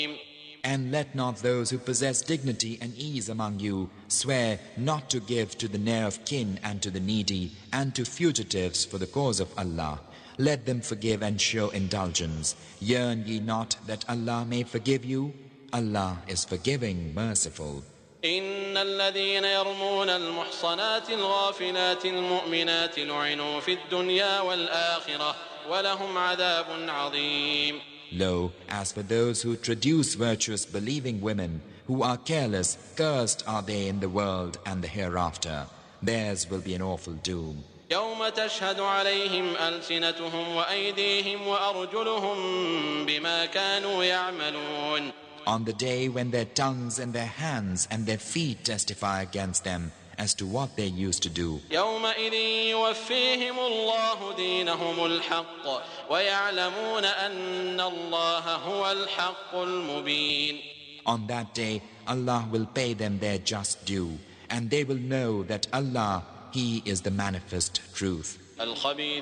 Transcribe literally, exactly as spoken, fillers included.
And let not those who possess dignity and ease among you swear not to give to the near of kin and to the needy and to fugitives for the cause of Allah. Let them forgive and show indulgence. Yearn ye not that Allah may forgive you? Allah is forgiving, merciful. إن الذين يرمون المحصنات الغافلات المؤمنات لعنوا في الدنيا والآخرة ولهم عذاب عظيم. Lo, as for those who traduce virtuous believing women, who are careless, cursed are they in the world and the hereafter. Theirs will be an awful doom. يوم تشهد عليهم ألسنتهم وأيديهم وأرجلهم بما كانوا يعملون. On the day when their tongues and their hands and their feet testify against them as to what they used to do. يومئذ يوفيهم الله دينهم الحق ويعلمون أن الله هو الحق المبين. On that day, Allah will pay them their just due, and they will know that Allah, He is the manifest truth.